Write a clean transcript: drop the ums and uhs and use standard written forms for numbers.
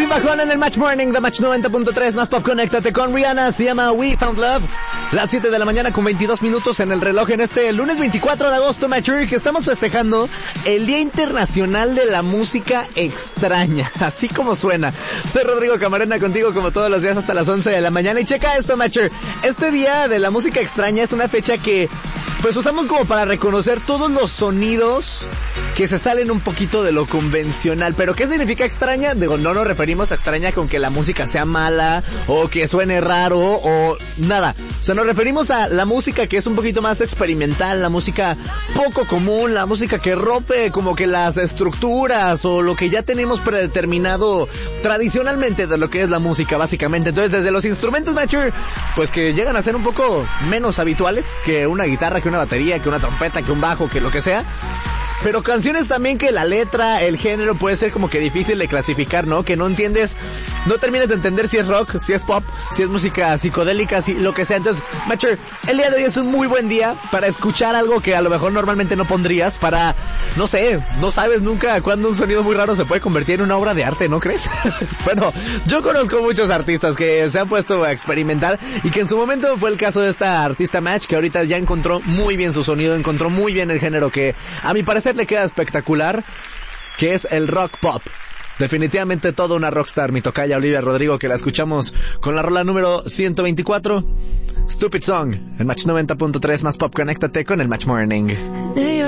bajón en el Match Morning de Match 90.3 más pop. Conéctate con Rihanna, se llama We Found Love. Las 7 de la mañana con 22 minutos en el reloj en este lunes 24 de agosto, Matcher, que estamos festejando el Día Internacional de la Música Extraña, así como suena. Soy Rodrigo Camarena contigo como todos los días hasta las 11 de la mañana y checa esto, Matcher. Este Día de la Música Extraña es una fecha que pues usamos como para reconocer todos los sonidos que se salen un poquito de lo convencional. ¿Pero qué significa extraña? Digo, no nos referimos a extraña con que la música sea mala o que suene raro o nada. O sea, nos referimos a la música que es un poquito más experimental, la música poco común, la música que rompe como que las estructuras o lo que ya tenemos predeterminado tradicionalmente de lo que es la música, básicamente. Entonces, desde los instrumentos, Matcher, pues que llegan a ser un poco menos habituales que una guitarra, que una batería, que una trompeta, que un bajo, que lo que sea. Pero canciones también que la letra, el género puede ser como que difícil de clasificar, ¿no? Que no entiendes, no terminas de entender si es rock, si es pop, si es música psicodélica, si lo que sea. Entonces, Matcher, el día de hoy es un muy buen día para escuchar algo que a lo mejor normalmente no pondrías, para, no sé, no sabes nunca cuándo un sonido muy raro se puede convertir en una obra de arte, ¿no crees? Bueno, yo conozco muchos artistas que se han puesto a experimentar y que en su momento fue el caso de esta artista Match, que ahorita ya encontró muy bien su sonido, encontró muy bien el género que a mi parecer le queda espectacular, que es el rock pop. Definitivamente toda una rockstar, mi tocaya Olivia Rodrigo, que la escuchamos con la rola número 124, Stupid Song, en Match 90.3 más pop. Conéctate con el Match Morning.